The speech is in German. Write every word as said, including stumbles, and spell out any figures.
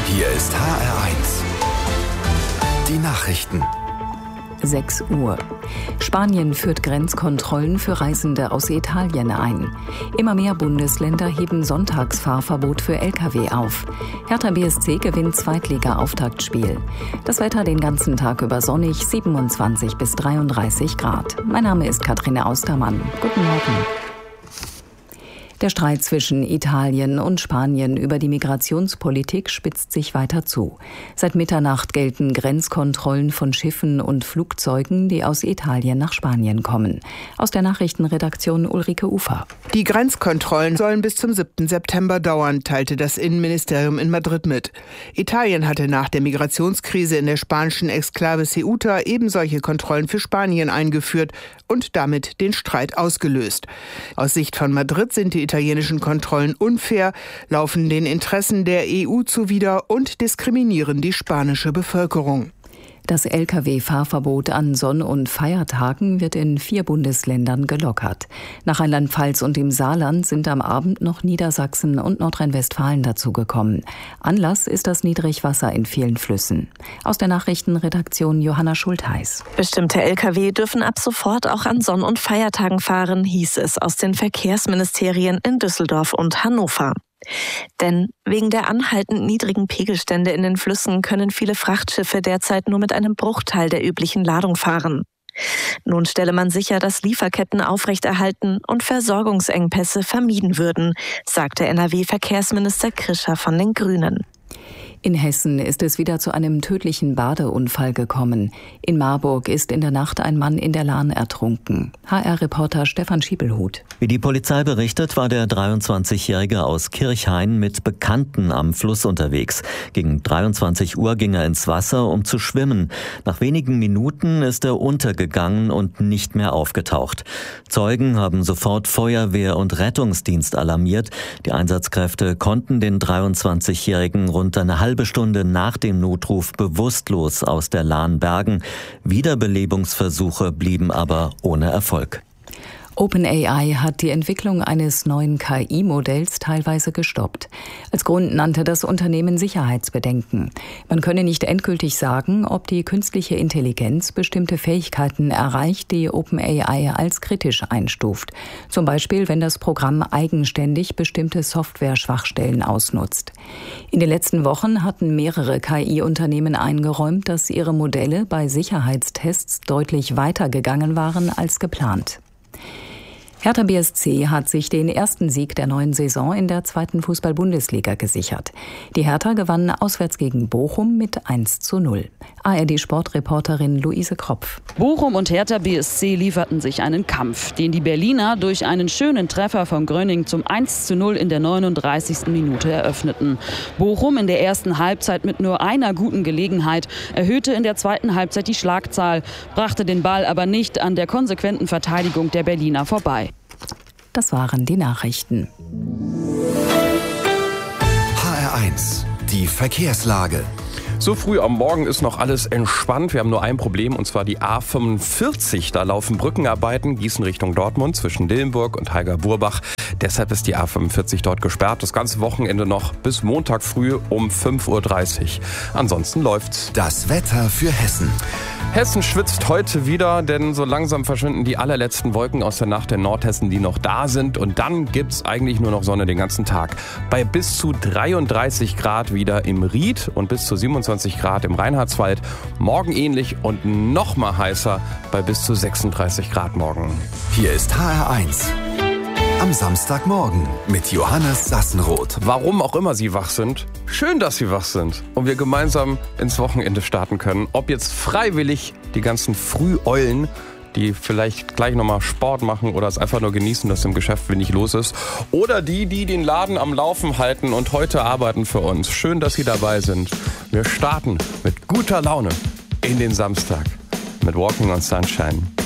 Hier ist H R eins. Die Nachrichten. sechs Uhr. Spanien führt Grenzkontrollen für Reisende aus Italien ein. Immer mehr Bundesländer heben Sonntagsfahrverbot für L K W auf. Hertha B S C gewinnt Zweitliga-Auftaktspiel. Das Wetter den ganzen Tag über sonnig, siebenundzwanzig bis dreiunddreißig Grad. Mein Name ist Kathrine Austermann. Guten Morgen. Der Streit zwischen Italien und Spanien über die Migrationspolitik spitzt sich weiter zu. Seit Mitternacht gelten Grenzkontrollen von Schiffen und Flugzeugen, die aus Italien nach Spanien kommen. Aus der Nachrichtenredaktion Ulrike Ufer. Die Grenzkontrollen sollen bis zum siebten September dauern, teilte das Innenministerium in Madrid mit. Italien hatte nach der Migrationskrise in der spanischen Exklave Ceuta eben solche Kontrollen für Spanien eingeführt und damit den Streit ausgelöst. Aus Sicht von Madrid sind die italienischen Kontrollen unfair, laufen den Interessen der E U zuwider und diskriminieren die spanische Bevölkerung. Das L K W-Fahrverbot an Sonn- und Feiertagen wird in vier Bundesländern gelockert. Nach Rheinland-Pfalz und dem Saarland sind am Abend noch Niedersachsen und Nordrhein-Westfalen dazugekommen. Anlass ist das Niedrigwasser in vielen Flüssen. Aus der Nachrichtenredaktion Johanna Schultheiß. Bestimmte L K W dürfen ab sofort auch an Sonn- und Feiertagen fahren, hieß es aus den Verkehrsministerien in Düsseldorf und Hannover. Denn wegen der anhaltend niedrigen Pegelstände in den Flüssen können viele Frachtschiffe derzeit nur mit einem Bruchteil der üblichen Ladung fahren. Nun stelle man sicher, dass Lieferketten aufrechterhalten und Versorgungsengpässe vermieden würden, sagte N R W-Verkehrsminister Krischer von den Grünen. In Hessen ist es wieder zu einem tödlichen Badeunfall gekommen. In Marburg ist in der Nacht ein Mann in der Lahn ertrunken. H R-Reporter Stefan Schiebelhut. Wie die Polizei berichtet, war der dreiundzwanzigjährige aus Kirchhain mit Bekannten am Fluss unterwegs. Gegen dreiundzwanzig Uhr ging er ins Wasser, um zu schwimmen. Nach wenigen Minuten ist er untergegangen und nicht mehr aufgetaucht. Zeugen haben sofort Feuerwehr und Rettungsdienst alarmiert. Die Einsatzkräfte konnten den dreiundzwanzigjährigen rund eine halbe Stunde nach dem Notruf bewusstlos aus der Lahn bergen. Wiederbelebungsversuche blieben aber ohne Erfolg. OpenAI hat die Entwicklung eines neuen K I-Modells teilweise gestoppt. Als Grund nannte das Unternehmen Sicherheitsbedenken. Man könne nicht endgültig sagen, ob die künstliche Intelligenz bestimmte Fähigkeiten erreicht, die OpenAI als kritisch einstuft. Zum Beispiel, wenn das Programm eigenständig bestimmte Software-Schwachstellen ausnutzt. In den letzten Wochen hatten mehrere K I-Unternehmen eingeräumt, dass ihre Modelle bei Sicherheitstests deutlich weiter gegangen waren als geplant. Hertha B S C hat sich den ersten Sieg der neuen Saison in der zweiten Fußball-Bundesliga gesichert. Die Hertha gewann auswärts gegen Bochum mit eins zu null. A R D-Sportreporterin Luise Kropf. Bochum und Hertha B S C lieferten sich einen Kampf, den die Berliner durch einen schönen Treffer von Gröning zum eins zu null in der neununddreißigsten Minute eröffneten. Bochum in der ersten Halbzeit mit nur einer guten Gelegenheit, erhöhte in der zweiten Halbzeit die Schlagzahl, brachte den Ball aber nicht an der konsequenten Verteidigung der Berliner vorbei. Das waren die Nachrichten. H R eins. Die Verkehrslage. So früh am Morgen ist noch alles entspannt. Wir haben nur ein Problem, und zwar die A fünfundvierzig. Da laufen Brückenarbeiten, Gießen Richtung Dortmund zwischen Dillenburg und Heiger-Burbach. Deshalb ist die A fünfundvierzig dort gesperrt. Das ganze Wochenende noch bis Montag früh um fünf Uhr dreißig. Ansonsten läuft's. Das Wetter für Hessen. Hessen schwitzt heute wieder, denn so langsam verschwinden die allerletzten Wolken aus der Nacht in Nordhessen, die noch da sind. Und dann gibt's eigentlich nur noch Sonne den ganzen Tag. Bei bis zu dreiunddreißig Grad wieder im Ried und bis zu siebenundzwanzig Grad im Reinhardswald. Morgen ähnlich und noch mal heißer bei bis zu sechsunddreißig Grad morgen. Hier ist H R eins. Am Samstagmorgen mit Johannes Sassenroth. Warum auch immer Sie wach sind, schön, dass Sie wach sind und wir gemeinsam ins Wochenende starten können. Ob jetzt freiwillig die ganzen Früheulen, die vielleicht gleich nochmal Sport machen oder es einfach nur genießen, dass im Geschäft wenig los ist. Oder die, die den Laden am Laufen halten und heute arbeiten für uns. Schön, dass Sie dabei sind. Wir starten mit guter Laune in den Samstag mit Walking on Sunshine.